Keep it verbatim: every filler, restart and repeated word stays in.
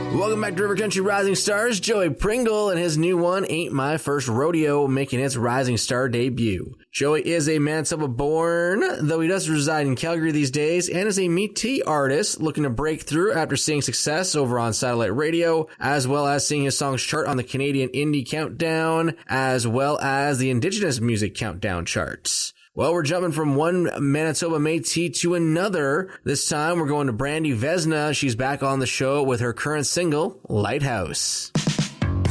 Welcome back to River Country Rising Stars. Joey Pringle and his new one, Ain't My First Rodeo, making its Rising Star debut. Joey is a Manitoba born, though he does reside in Calgary these days, and is a Métis artist looking to break through after seeing success over on satellite radio, as well as seeing his songs chart on the Canadian Indie Countdown, as well as the Indigenous Music Countdown charts. Well, we're jumping from one Manitoba Métis to another. This time we're going to Brandy Vesna. She's back on the show with her current single, Lighthouse.